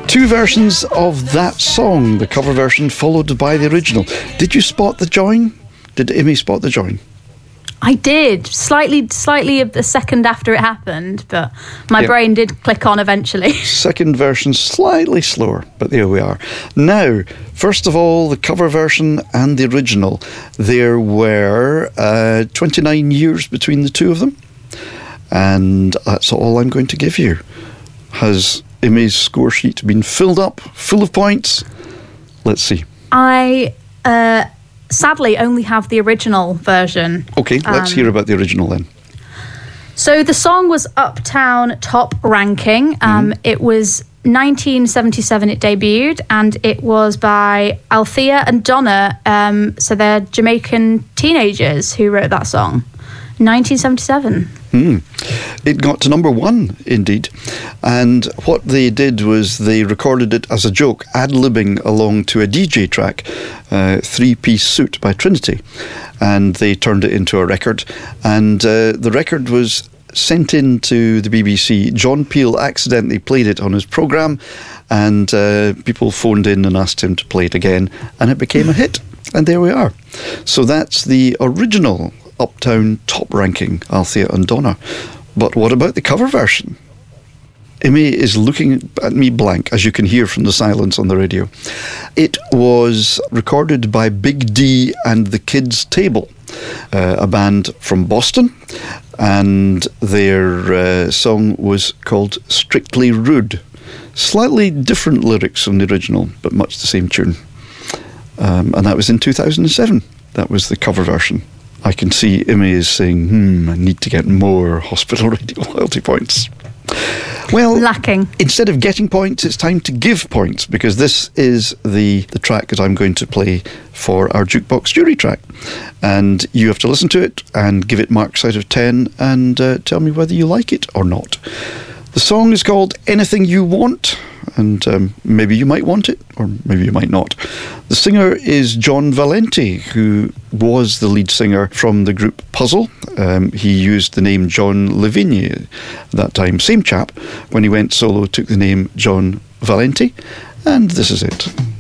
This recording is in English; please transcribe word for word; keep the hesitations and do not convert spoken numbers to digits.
Two versions of that song, the cover version followed by the original. Did you spot the join? Did Imi spot the join? I did, slightly slightly a second after it happened, but my yep. brain did click on eventually. Second version, slightly slower, but there we are. Now, first of all, the cover version and the original. There were uh, twenty-nine years between the two of them, and that's all I'm going to give you. Has Imi's score sheet been filled up, full of points? Let's see. I... Uh, sadly only have the original version. Okay, let's um, hear about the original then. So the song was Uptown Top Ranking. Um, mm-hmm. It was nineteen seventy-seven it debuted, and it was by Althea and Donna. Um, so they're Jamaican teenagers who wrote that song. nineteen seventy-seven. Mm. It got to number one, indeed. And what they did was they recorded it as a joke, ad-libbing along to a D J track, uh, Three-Piece Suit by Trinity. And they turned it into a record. And uh, the record was sent in to the B B C. John Peel accidentally played it on his programme, and uh, people phoned in and asked him to play it again, and it became a hit. And there we are. So that's the original Uptown Top Ranking, Althea and Donna. But what about the cover version? Imi is looking at me blank, as you can hear from the silence on the radio. It was recorded by Big D and the Kids Table, uh, a band from Boston, and their uh, song was called Strictly Rude. Slightly different lyrics from the original, but much the same tune. Um, and that was in two thousand seven. That was the cover version. I can see Imi is saying, hmm, I need to get more hospital radio loyalty points. Well, lacking. Instead of getting points, it's time to give points, because this is the, the track that I'm going to play for our Jukebox Jury track. And you have to listen to it and give it marks out of ten and uh, tell me whether you like it or not. The song is called Anything You Want, and um, maybe you might want it, or maybe you might not. The singer is John Valenti, who was the lead singer from the group Puzzle. Um, he used the name John Lavigne at that time. Same chap. When he went solo, took the name John Valenti, and this is it.